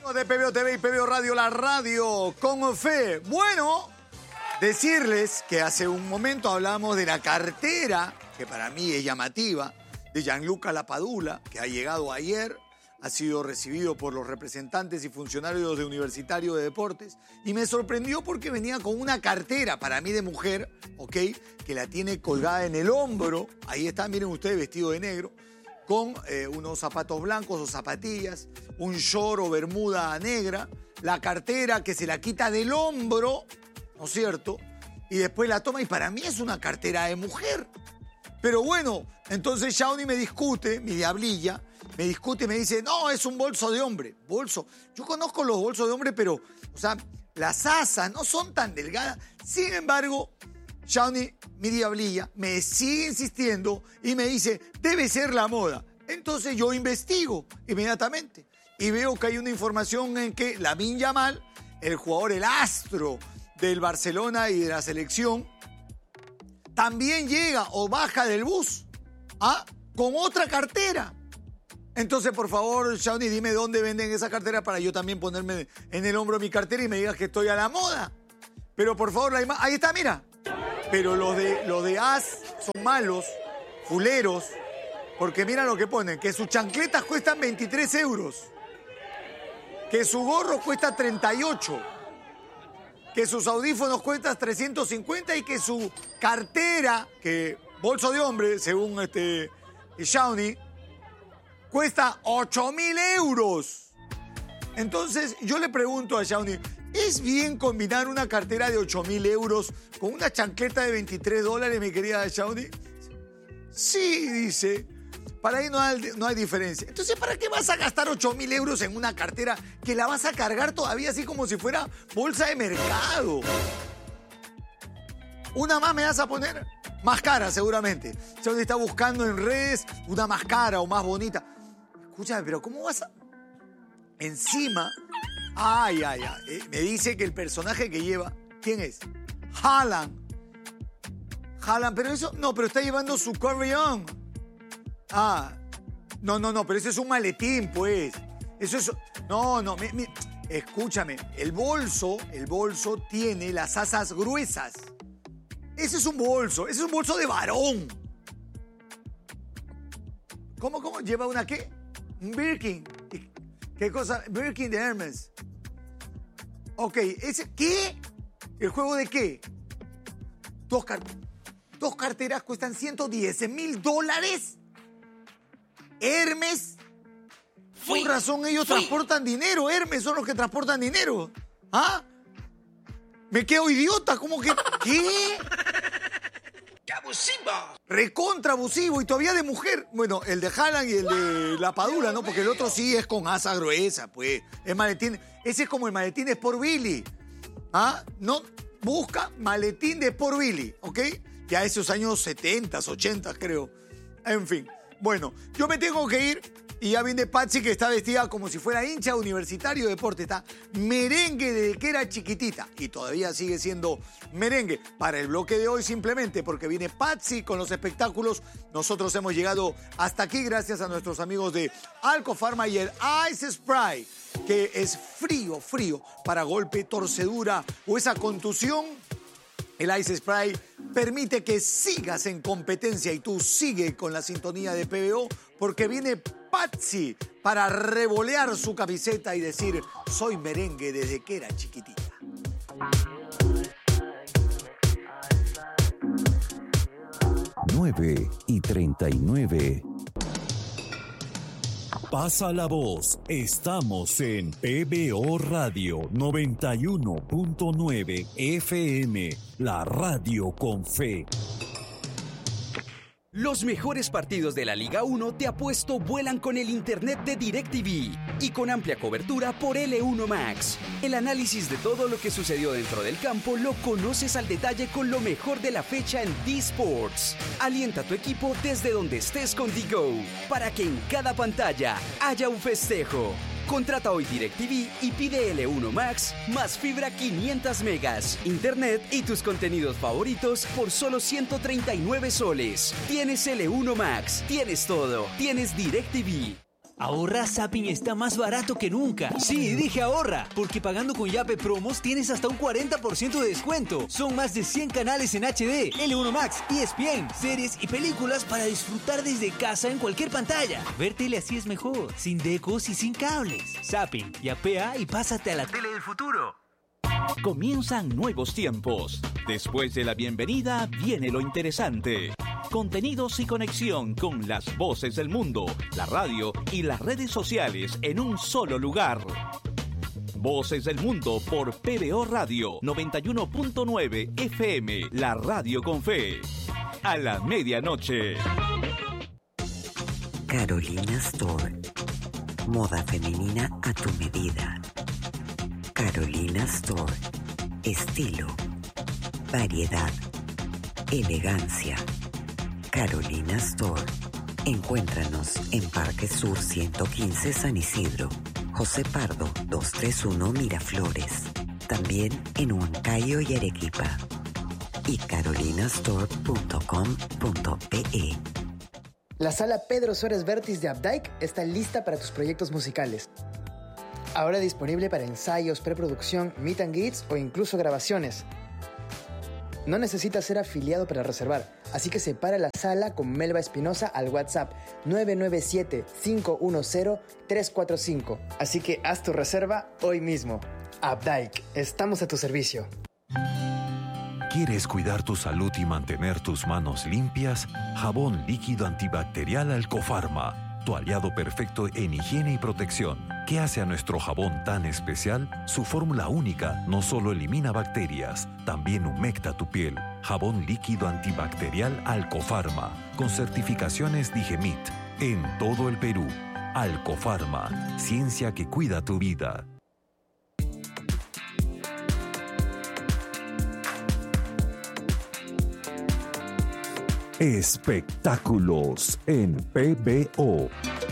De PBO TV y PBO Radio, la radio con fe. Bueno, decirles que hace un momento hablamos de la cartera, que para mí es llamativa, de Gianluca Lapadula, que ha llegado ayer, ha sido recibido por los representantes y funcionarios de Universitario de Deportes, y me sorprendió porque venía con una cartera, para mí de mujer, ¿ok? Que la tiene colgada en el hombro, ahí está, miren ustedes, vestido de negro, con unos zapatos blancos o zapatillas, un short o bermuda negra, la cartera que se la quita del hombro, ¿no es cierto? Y después la toma y para mí es una cartera de mujer. Pero bueno, entonces Shawnee me discute, mi diablilla, me discute y me dice, no, es un bolso de hombre. Bolso. Yo conozco los bolsos de hombre, pero, o sea, las asas no son tan delgadas. Sin embargo, Shawnee, mi diablilla, me sigue insistiendo y me dice, debe ser la moda. Entonces yo investigo inmediatamente y veo que hay una información en que Lamine Yamal, el jugador, el astro del Barcelona y de la selección, también llega o baja del bus con otra cartera. Entonces, por favor, Shawnee, dime dónde venden esa cartera para yo también ponerme en el hombro mi cartera y me digas que estoy a la moda. Pero por favor, ahí está, mira. Pero los de AS son malos, fuleros, porque mira lo que ponen, que sus chancletas cuestan 23 euros, que su gorro cuesta 38, que sus audífonos cuestan 350 y que su cartera, que bolso de hombre, según Shawnee, cuesta 8.000 euros. Entonces yo le pregunto a Shawnee, ¿es bien combinar una cartera de 8.000 euros con una chancleta de $23, mi querida Shawnee? Sí, dice. Para ahí no hay diferencia. Entonces, ¿para qué vas a gastar 8.000 euros en una cartera que la vas a cargar todavía así como si fuera bolsa de mercado? ¿Una más me vas a poner? Más cara, seguramente. Shawnee está buscando en redes una más cara o más bonita. Escúchame, pero ¿cómo vas a...? Encima... Ay. Me dice que el personaje que lleva, ¿quién es? Haaland, pero eso, no, pero está llevando su carry-on. No, pero eso es un maletín, pues. Eso es, escúchame, el bolso tiene las asas gruesas. Ese es un bolso de varón. ¿Cómo? ¿Lleva una qué? Un Birkin. ¿Qué cosa? Birkin de Hermes. Ok, ¿qué? ¿El juego de qué? Dos carteras cuestan $110.000. Hermes. Con razón ellos transportan dinero. Hermes son los que transportan dinero. Me quedo idiota. ¿Cómo que? ¿Qué? ¡Qué abusivo! Recontra abusivo y todavía de mujer. Bueno, el de Haaland y el de Lapadula, ¿no? Porque el otro sí es con asa gruesa, pues. Es maletín. Ese es como el maletín de Sport Billy. No, busca maletín de Sport Billy, ¿ok? Ya esos años 70, 80, creo. En fin. Bueno, yo me tengo que ir y ya viene Patsy, que está vestida como si fuera hincha Universitario de Deportes. Está merengue desde que era chiquitita y todavía sigue siendo merengue. Para el bloque de hoy simplemente porque viene Patsy con los espectáculos. Nosotros hemos llegado hasta aquí gracias a nuestros amigos de Alcofarma y el Ice Spray, que es frío para golpe, torcedura o esa contusión. El Ice Spray permite que sigas en competencia y tú sigue con la sintonía de PBO porque viene Patsy para revolear su camiseta y decir, soy merengue desde que era chiquitita. 9:39. Pasa la voz. Estamos en PBO Radio 91.9 FM, la radio con fe. Los mejores partidos de la Liga 1 de Apuesto vuelan con el internet de DirecTV y con amplia cobertura por L1 Max. El análisis de todo lo que sucedió dentro del campo lo conoces al detalle con lo mejor de la fecha en D-Sports. Alienta a tu equipo desde donde estés con DGO para que en cada pantalla haya un festejo. Contrata hoy DirecTV y pide L1 Max más fibra 500 megas, internet y tus contenidos favoritos por solo 139 soles. Tienes L1 Max, tienes todo, tienes DirecTV. Ahorra, Zapping está más barato que nunca. Sí, dije ahorra, porque pagando con Yape Promos tienes hasta un 40% de descuento. Son más de 100 canales en HD, L1 Max, ESPN, series y películas para disfrutar desde casa en cualquier pantalla. Ver tele así es mejor, sin decos y sin cables. Zapping, yapea y pásate a la tele del futuro. Comienzan nuevos tiempos. Después de la bienvenida viene lo interesante. Contenidos y conexión con las voces del mundo, la radio y las redes sociales en un solo lugar. Voces del Mundo por PBO Radio 91.9 FM, la radio con fe. A la medianoche. Carolina Store. Moda femenina a tu medida. Carolina Store. Estilo, variedad, elegancia. Carolina Store. Encuéntranos en Parque Sur 115 San Isidro, José Pardo 231 Miraflores. También en Huancayo y Arequipa. Y carolinastore.com.pe. La sala Pedro Suárez Vértiz de Updike está lista para tus proyectos musicales. Ahora disponible para ensayos, preproducción, meet and greets o incluso grabaciones. No necesitas ser afiliado para reservar, así que separa la sala con Melba Espinosa al WhatsApp 997-510-345. Así que haz tu reserva hoy mismo. Updike, estamos a tu servicio. ¿Quieres cuidar tu salud y mantener tus manos limpias? Jabón líquido antibacterial Alcofarma, tu aliado perfecto en higiene y protección. ¿Qué hace a nuestro jabón tan especial? Su fórmula única no solo elimina bacterias, también humecta tu piel. Jabón líquido antibacterial Alcofarma, con certificaciones Digemit, en todo el Perú. Alcofarma, ciencia que cuida tu vida. Espectáculos en PBO.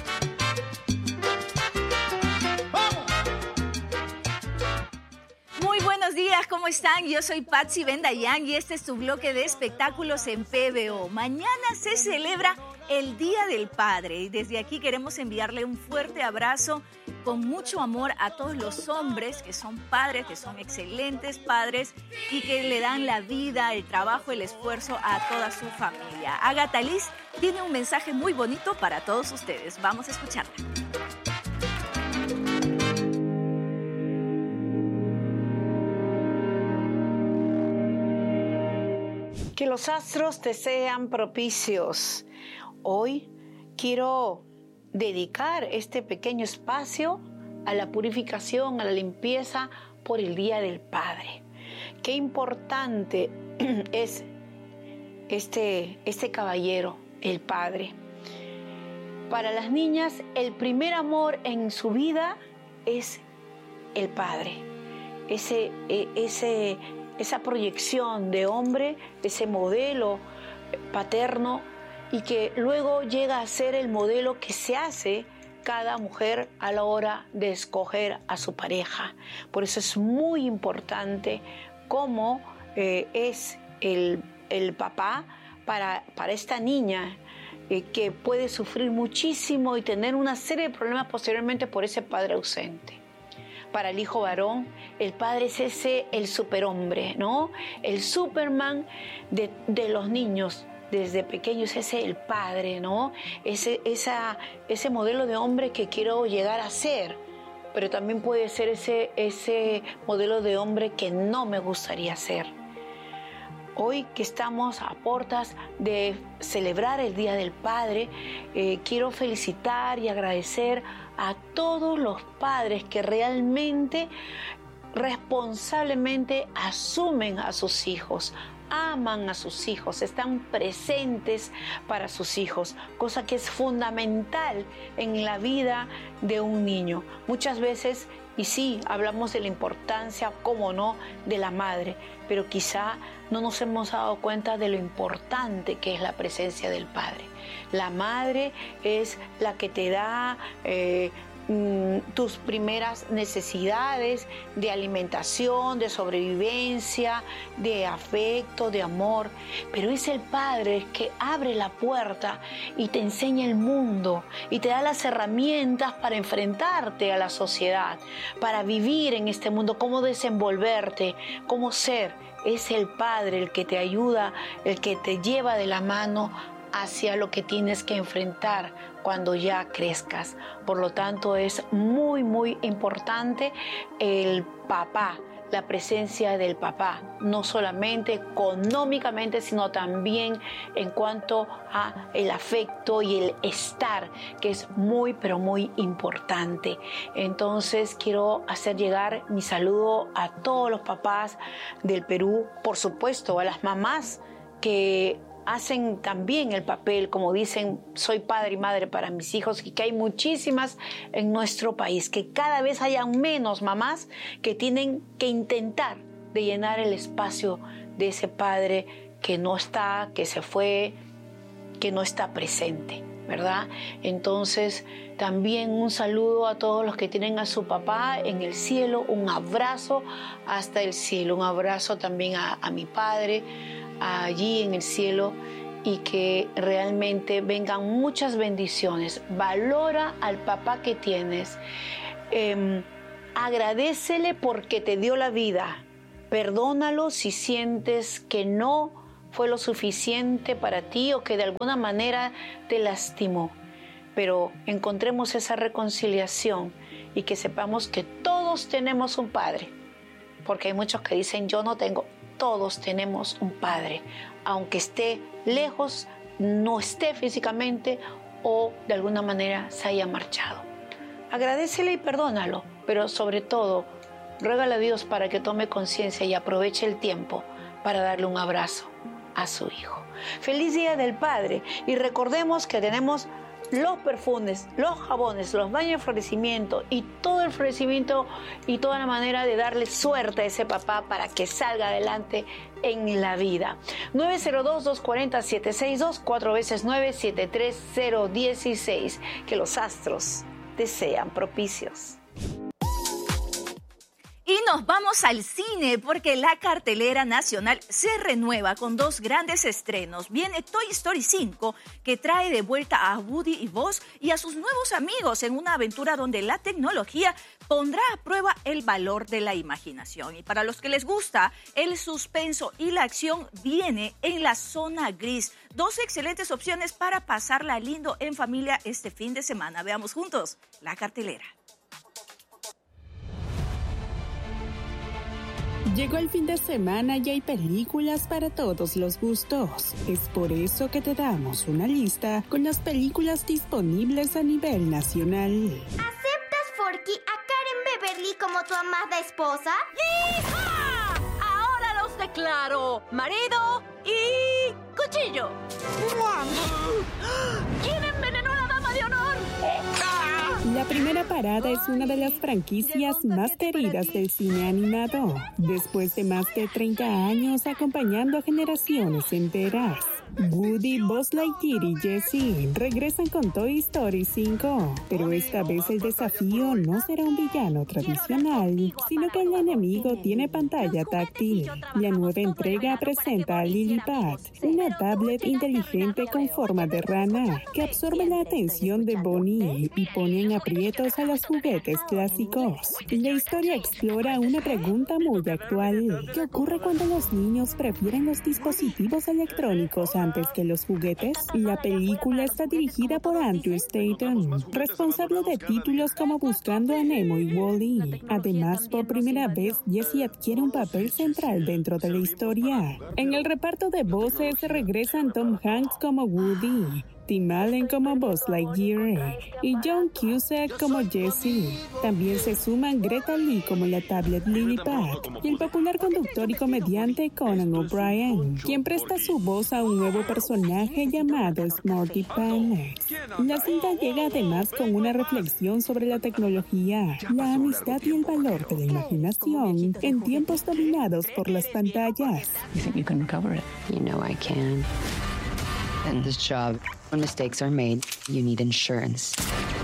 Muy buenos días, ¿cómo están? Yo soy Patsy Bendayán y este es tu bloque de espectáculos en PBO. Mañana se celebra el Día del Padre y desde aquí queremos enviarle un fuerte abrazo con mucho amor a todos los hombres que son padres, que son excelentes padres y que le dan la vida, el trabajo, el esfuerzo a toda su familia. Agatha Liz tiene un mensaje muy bonito para todos ustedes. Vamos a escucharla. Que los astros te sean propicios. Hoy quiero dedicar este pequeño espacio a la purificación, a la limpieza por el Día del Padre. Qué importante es este caballero, el padre. Para las niñas, el primer amor en su vida es el padre. Esa proyección de hombre, ese modelo paterno, y que luego llega a ser el modelo que se hace cada mujer a la hora de escoger a su pareja. Por eso es muy importante cómo es el papá para esta niña que puede sufrir muchísimo y tener una serie de problemas posteriormente por ese padre ausente. Para el hijo varón, el padre es el superhombre, ¿no? El Superman de los niños. Desde pequeños es el padre, ¿no? Ese modelo de hombre que quiero llegar a ser, pero también puede ser ese modelo de hombre que no me gustaría ser. Hoy que estamos a puertas de celebrar el Día del Padre, quiero felicitar y agradecer a todos los padres que realmente, responsablemente asumen a sus hijos, aman a sus hijos, están presentes para sus hijos, cosa que es fundamental en la vida de un niño. Muchas veces, y sí, hablamos de la importancia, cómo no, de la madre, pero quizá no nos hemos dado cuenta de lo importante que es la presencia del padre. La madre es la que te da tus primeras necesidades de alimentación, de sobrevivencia, de afecto, de amor. Pero es el Padre que abre la puerta y te enseña el mundo y te da las herramientas para enfrentarte a la sociedad, para vivir en este mundo, cómo desenvolverte, cómo ser. Es el Padre el que te ayuda, el que te lleva de la mano hacia lo que tienes que enfrentar cuando ya crezcas. Por lo tanto, es muy, muy importante el papá, la presencia del papá, no solamente económicamente, sino también en cuanto a el afecto y el estar, que es muy, pero muy importante. Entonces, quiero hacer llegar mi saludo a todos los papás del Perú, por supuesto, a las mamás que hacen también el papel, como dicen, soy padre y madre para mis hijos, y que hay muchísimas en nuestro país, que cada vez haya menos mamás que tienen que intentar de llenar el espacio de ese padre que no está, que se fue, que no está presente, ¿verdad? Entonces, también un saludo a todos los que tienen a su papá en el cielo, un abrazo hasta el cielo, un abrazo también a mi padre, allí en el cielo, y que realmente vengan muchas bendiciones. Valora al papá que tienes, agradécele porque te dio la vida, perdónalo si sientes que no fue lo suficiente para ti o que de alguna manera te lastimó, pero encontremos esa reconciliación y que sepamos que todos tenemos un padre, porque hay muchos que dicen yo no tengo. Todos tenemos un padre, aunque esté lejos, no esté físicamente o de alguna manera se haya marchado. Agradécele y perdónalo, pero sobre todo, ruégale a Dios para que tome conciencia y aproveche el tiempo para darle un abrazo a su hijo. Feliz Día del Padre, y recordemos que tenemos los perfumes, los jabones, los baños de florecimiento y todo el florecimiento y toda la manera de darle suerte a ese papá para que salga adelante en la vida. 902-240-762, 4 veces 9, 73016. Que los astros te sean propicios. Y nos vamos al cine porque la cartelera nacional se renueva con 2 grandes estrenos. Viene Toy Story 5, que trae de vuelta a Woody y Buzz y a sus nuevos amigos en una aventura donde la tecnología pondrá a prueba el valor de la imaginación. Y para los que les gusta el suspenso y la acción, viene En la Zona Gris. 2 excelentes opciones para pasarla lindo en familia este fin de semana. Veamos juntos la cartelera. Llegó el fin de semana y hay películas para todos los gustos. Es por eso que te damos una lista con las películas disponibles a nivel nacional. ¿Aceptas, Forky, a Karen Beverly como tu amada esposa? ¡Hija! Ahora los declaro marido y cuchillo. ¿Quién envenenó a la dama de honor? La primera parada es una de las franquicias más queridas del cine animado, después de más de 30 años acompañando a generaciones enteras. Woody, Buzz Lightyear y Jessie regresan con Toy Story 5, pero esta vez el desafío no será un villano tradicional, sino que el enemigo tiene pantalla táctil. La nueva entrega presenta a Lilliput, una tablet inteligente con forma de rana que absorbe la atención de Bonnie y pone en aprietos a los juguetes clásicos. La historia explora una pregunta muy actual: ¿qué ocurre cuando los niños prefieren los dispositivos electrónicos antes que los juguetes? La película está dirigida por Andrew Stanton, responsable de títulos como Buscando a Nemo y Wall-E. Además, por primera vez, Jessie adquiere un papel central dentro de la historia. En el reparto de voces regresan Tom Hanks como Woody, Tim Allen como Buzz Lightyear y John Cusack como Jessie. También se suman Greta Lee como la tablet Lilliput y el popular conductor y comediante Conan O'Brien, quien presta su voz a un nuevo personaje llamado Smarty Pants. La cinta llega además con una reflexión sobre la tecnología, la amistad y el valor de la imaginación en tiempos dominados por las pantallas. You think you can recover it? You know I can. In this job, when mistakes are made, you need insurance.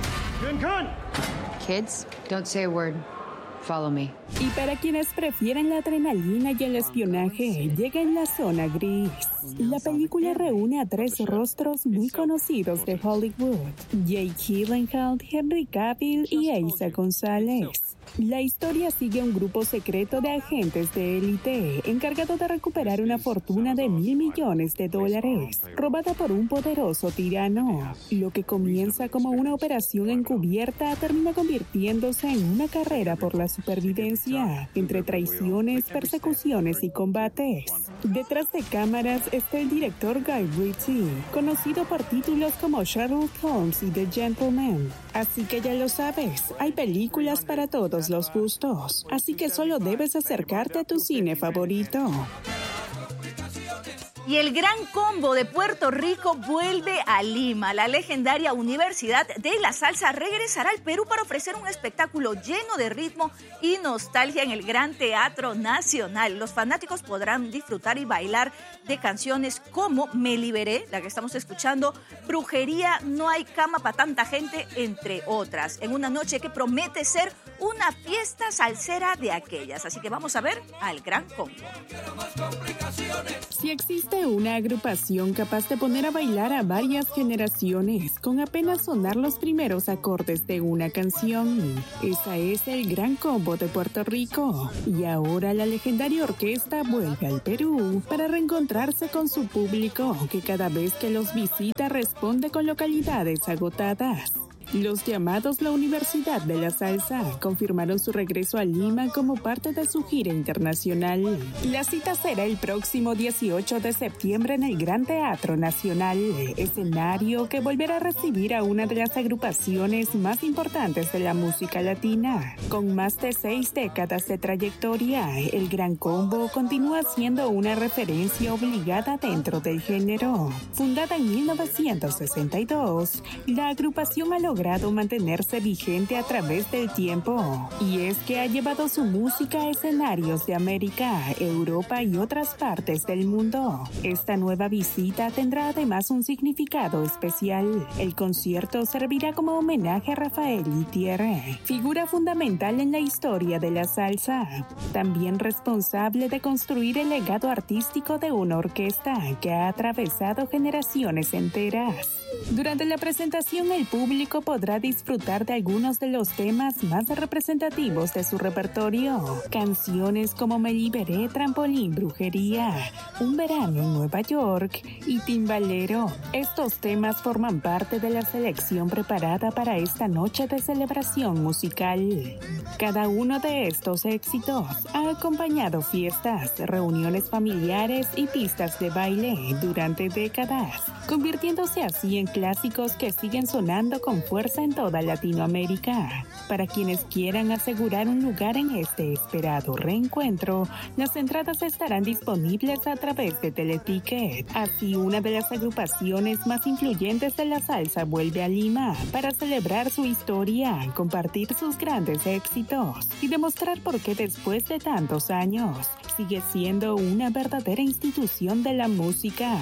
Kids, don't say a word. Follow me. Y para quienes prefieren la adrenalina y el espionaje, llega en la zona gris. La película reúne a 3 rostros muy conocidos de Hollywood: Jake Gyllenhaal, Henry Cavill y Eiza González. La historia sigue a un grupo secreto de agentes de élite encargado de recuperar una fortuna de $1.000 millones robada por un poderoso tirano. Lo que comienza como una operación encubierta termina convirtiéndose en una carrera por la supervivencia, entre traiciones, persecuciones y combates. Detrás de cámaras está el director Guy Ritchie, conocido por títulos como Sherlock Holmes y The Gentleman. Así que ya lo sabes, hay películas para todos los gustos, así que solo debes acercarte a tu cine favorito. Y el Gran Combo de Puerto Rico vuelve a Lima. La legendaria Universidad de la Salsa regresará al Perú para ofrecer un espectáculo lleno de ritmo y nostalgia en el Gran Teatro Nacional. Los fanáticos podrán disfrutar y bailar de canciones como Me Liberé, la que estamos escuchando, Brujería, No hay cama para tanta gente, entre otras, en una noche que promete ser una fiesta salsera de aquellas. Así que vamos a ver al Gran Combo. Si existe una agrupación capaz de poner a bailar a varias generaciones con apenas sonar los primeros acordes de una canción, esa es el Gran Combo de Puerto Rico. Y ahora la legendaria orquesta vuelve al Perú para reencontrarse con su público, que cada vez que los visita responde con localidades agotadas. Los llamados La Universidad de la Salsa confirmaron su regreso a Lima como parte de su gira internacional. La cita será el próximo 18 de septiembre en el Gran Teatro Nacional, escenario que volverá a recibir a una de las agrupaciones más importantes de la música latina. Con más de 6 décadas de trayectoria, el Gran Combo continúa siendo una referencia obligada dentro del género. Fundada en 1962, la agrupación ha logrado mantenerse vigente a través del tiempo, y es que ha llevado su música a escenarios de América, Europa y otras partes del mundo. Esta nueva visita tendrá además un significado especial. El concierto servirá como homenaje a Rafael Itier, figura fundamental en la historia de la salsa, también responsable de construir el legado artístico de una orquesta que ha atravesado generaciones enteras. Durante la presentación, el público podrá disfrutar de algunos de los temas más representativos de su repertorio. Canciones como Me Liberé, Trampolín, Brujería, Un Verano en Nueva York y Timbalero. Estos temas forman parte de la selección preparada para esta noche de celebración musical. Cada uno de estos éxitos ha acompañado fiestas, reuniones familiares y pistas de baile durante décadas, convirtiéndose así en clásicos que siguen sonando con fuerza en toda Latinoamérica. Para quienes quieran asegurar un lugar en este esperado reencuentro, las entradas estarán disponibles a través de Teleticket. Así, una de las agrupaciones más influyentes de la salsa vuelve a Lima para celebrar su historia, compartir sus grandes éxitos y demostrar por qué después de tantos años sigue siendo una verdadera institución de la música.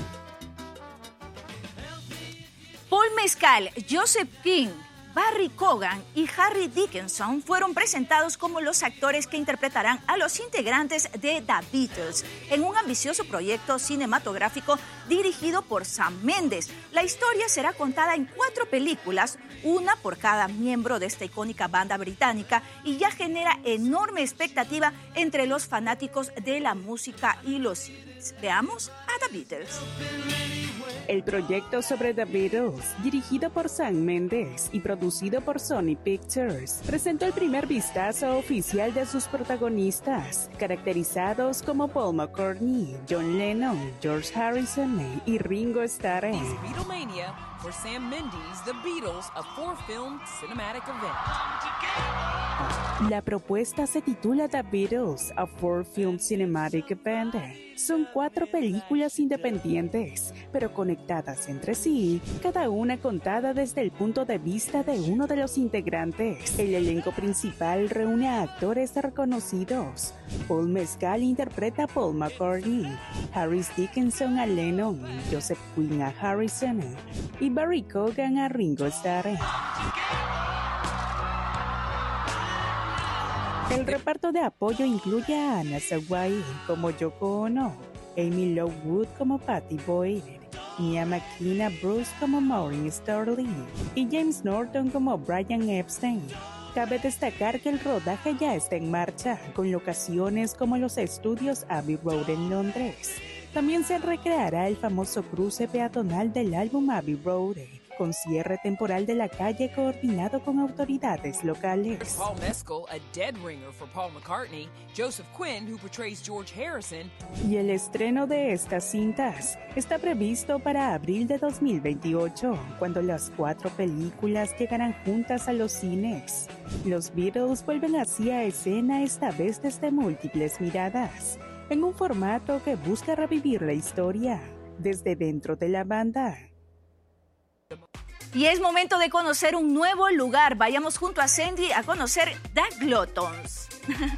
Paul Mescal, Joseph King, Barry Cogan y Harry Dickinson fueron presentados como los actores que interpretarán a los integrantes de The Beatles en un ambicioso proyecto cinematográfico dirigido por Sam Mendes. La historia será contada en 4 películas, una por cada miembro de esta icónica banda británica, y ya genera enorme expectativa entre los fanáticos de la música y los cines. Veamos a The Beatles. El proyecto sobre The Beatles, dirigido por Sam Mendes y producido por Sony Pictures, presentó el primer vistazo oficial de sus protagonistas, caracterizados como Paul McCartney, John Lennon, George Harrison y Ringo Starr. Beatlemania for Sam Mendes, The Beatles, a 4-film cinematic event. La propuesta se titula The Beatles, a 4-film cinematic event. Son 4 películas independientes, pero conectadas entre sí, cada una contada desde el punto de vista de uno de los integrantes. El elenco principal reúne a actores reconocidos. Paul Mescal interpreta a Paul McCartney, Harry Dickinson a Lennon, Joseph Quinn a Harrison y Barry Cogan a Ringo Starr. El reparto de apoyo incluye a Anna Sawai como Yoko Ono, Amy Lovegood como Patty Boyd, Mia McKenna Bruce como Maureen Sterling y James Norton como Brian Epstein. Cabe destacar que el rodaje ya está en marcha, con locaciones como los estudios Abbey Road en Londres. También se recreará el famoso cruce peatonal del álbum Abbey Road, con cierre temporal de la calle coordinado con autoridades locales. Paul Mescal, a dead ringer for Paul McCartney, Joseph Quinn, who portrays George Harrison. Y el estreno de estas cintas está previsto para abril de 2028, cuando las 4 películas llegarán juntas a los cines. Los Beatles vuelven así a escena, esta vez desde múltiples miradas, en un formato que busca revivir la historia desde dentro de la banda. Y es momento de conocer un nuevo lugar. Vayamos junto a Sandy a conocer The Glotons.